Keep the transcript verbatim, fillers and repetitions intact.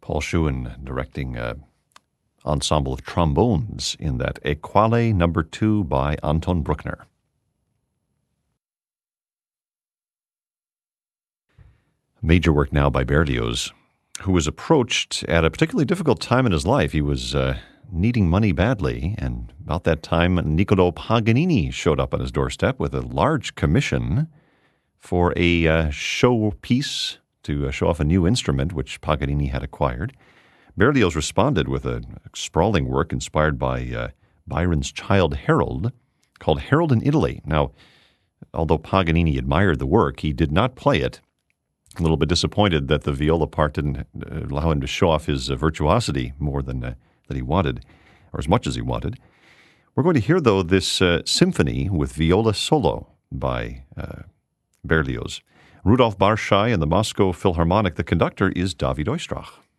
Paul Schuin directing an ensemble of trombones in that Equale number two by Anton Bruckner. Major work now by Berlioz, who was approached at a particularly difficult time in his life. He was uh, needing money badly, and about that time, Niccolò Paganini showed up on his doorstep with a large commission for a uh, showpiece to uh, show off a new instrument which Paganini had acquired. Berlioz responded with a sprawling work inspired by uh, Byron's Childe Harold called Harold in Italy. Now, although Paganini admired the work, he did not play it. A little bit disappointed that the viola part didn't allow him to show off his uh, virtuosity more than uh, that he wanted, or as much as he wanted. We're going to hear, though, this uh, symphony with viola solo by uh, Berlioz. Rudolf Barschai and the Moscow Philharmonic. The conductor is David Oistrakh.